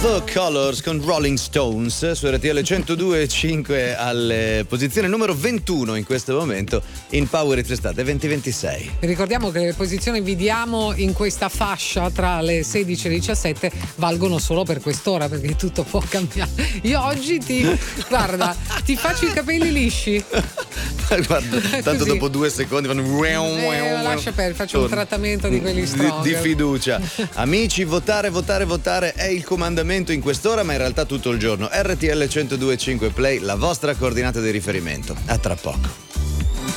The Colors con Rolling Stones su RTL 102.5 alle posizione numero 21 in questo momento in Power Hit Estate 2026. Ricordiamo che le posizioni vi diamo in questa fascia tra le 16 e le 17 valgono solo per quest'ora, perché tutto può cambiare. Io oggi ti faccio i capelli lisci. Guarda, tanto Così. dopo 2 secondi fanno lascia perdere, faccio un trattamento di quelli strong. di fiducia. Amici, votare è il comandamento in quest'ora, ma in realtà tutto il giorno. RTL 102.5 Play, la vostra coordinata di riferimento. A tra poco.